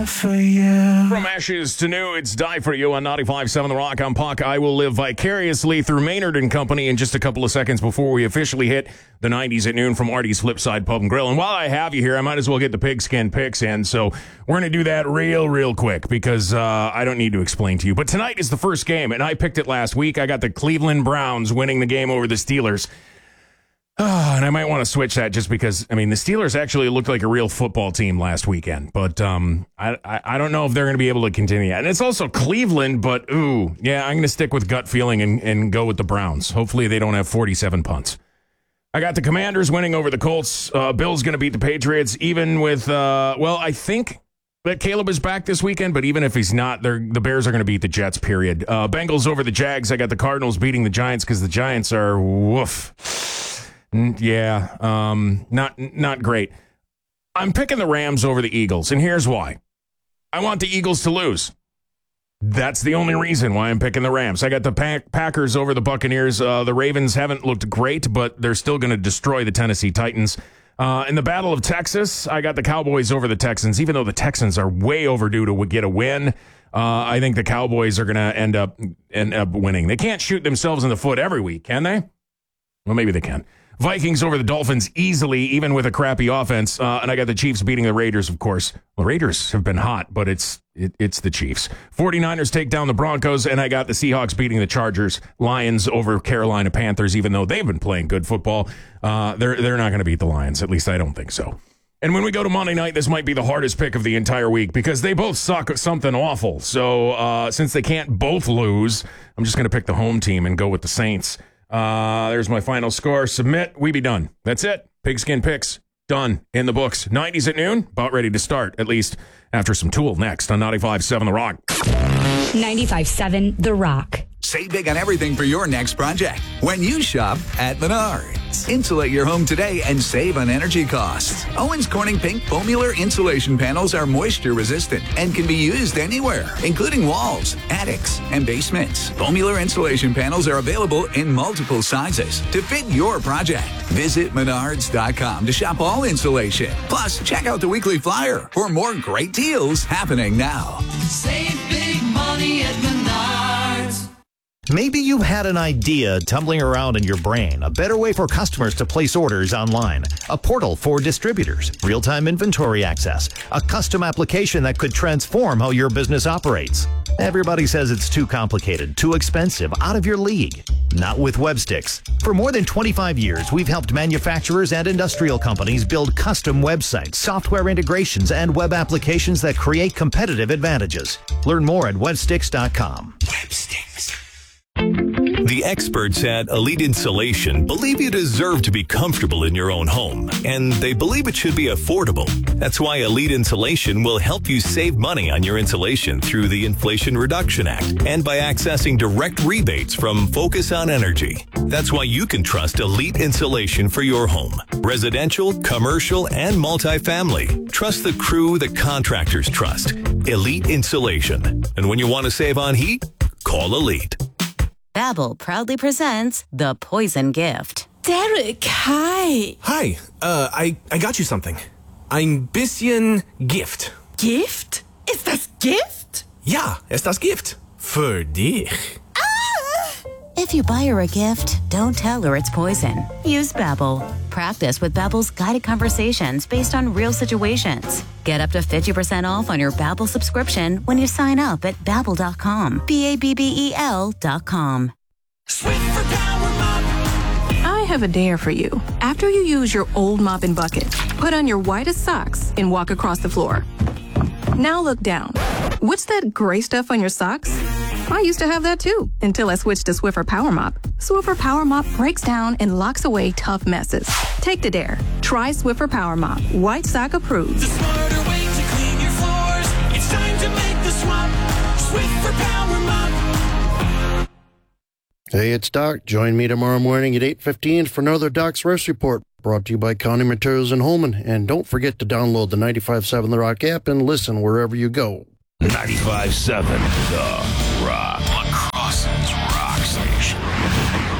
for you. From ashes to new, it's Die For You on 95.7 The Rock. I'm Puck. I will live vicariously through Maynard and Company in just a couple of seconds before we officially hit the 90s at noon from Artie's Flipside Pub and Grill. And while I have you here, I might as well get the pigskin picks in. So we're going to do that real quick because I don't need to explain to you. But tonight is the first game, and I picked it last week. I got the Cleveland Browns winning the game over the Steelers. And I might want to switch that just because, I mean, the Steelers actually looked like a real football team last weekend. But I don't know if they're going to be able to continue that. And it's also Cleveland, but, I'm going to stick with gut feeling and go with the Browns. Hopefully they don't have 47 punts. I got the Commanders winning over the Colts. Bill's going to beat the Patriots, even with, I think that Caleb is back this weekend, but even if he's not, the Bears are going to beat the Jets, period. Bengals over the Jags. I got the Cardinals beating the Giants because the Giants are woof. Yeah, not great. I'm picking the Rams over the Eagles, and here's why. I want the Eagles to lose. That's the only reason why I'm picking the Rams. I got the Packers over the Buccaneers. The Ravens haven't looked great, but they're still going to destroy the Tennessee Titans. In the Battle of Texas, I got the Cowboys over the Texans, even though the Texans are way overdue to get a win. I think the Cowboys are going to end up winning. They can't shoot themselves in the foot every week, can they? Well, maybe they can. Vikings over the Dolphins easily, even with a crappy offense. And I got the Chiefs beating the Raiders, of course. Well, Raiders have been hot, but it's the Chiefs. 49ers take down the Broncos, and I got the Seahawks beating the Chargers. Lions over Carolina Panthers, even though they've been playing good football. They're not going to beat the Lions. At least I don't think so. And when we go to Monday night, this might be the hardest pick of the entire week because they both suck at something awful. So since they can't both lose, I'm just going to pick the home team and go with the Saints. There's my final score. Submit. We be done. That's it. Pigskin picks. Done. In the books. 90s at noon. About ready to start, at least after some Tool next on 95.7 The Rock. 95.7 The Rock. Save big on everything for your next project when you shop at Menards. Insulate your home today and save on energy costs. Owens Corning Pink Foamular insulation panels are moisture resistant and can be used anywhere, including walls, attics, and basements. Foamular insulation panels are available in multiple sizes to fit your project. Visit Menards.com to shop all insulation. Plus, check out the weekly flyer for more great deals happening now. Save big money at Menards. Maybe you had an idea tumbling around in your brain, a better way for customers to place orders online, a portal for distributors, real-time inventory access, a custom application that could transform how your business operates. Everybody says it's too complicated, too expensive, out of your league. Not with Websticks. For more than 25 years, we've helped manufacturers and industrial companies build custom websites, software integrations, and web applications that create competitive advantages. Learn more at websticks.com. Websticks. The experts at Elite Insulation believe you deserve to be comfortable in your own home, and they believe it should be affordable. That's why Elite Insulation will help you save money on your insulation through the Inflation Reduction Act and by accessing direct rebates from Focus on Energy. That's why you can trust Elite Insulation for your home. Residential, commercial, and multifamily. Trust the crew that contractors trust. Elite Insulation. And when you want to save on heat, call Elite. Babbel proudly presents The Poison Gift. Derek, hi. Hi, I got you something. Ein bisschen Gift. Gift? Ist das Gift? Ja, ist das Gift. Für dich. If you buy her a gift, don't tell her it's poison. Use Babbel. Practice with Babbel's guided conversations based on real situations. Get up to 50% off on your Babbel subscription when you sign up at Babbel.com. Babbel.com. Swiffer Power Mop. I have a dare for you. After you use your old mop and bucket, put on your whitest socks and walk across the floor. Now look down. What's that gray stuff on your socks? I used to have that too, until I switched to Swiffer Power Mop. Swiffer Power Mop breaks down and locks away tough messes. Take the dare. Try Swiffer Power Mop. White sock approved. The smarter way to clean your floors. It's time to make the swap. Swiffer Power Mop. Hey, it's Doc. Join me tomorrow morning at 8:15 for another Doc's Rush Report, brought to you by County Materials in Holman. And don't forget to download the 95.7 The Rock app and listen wherever you go. 95.7 The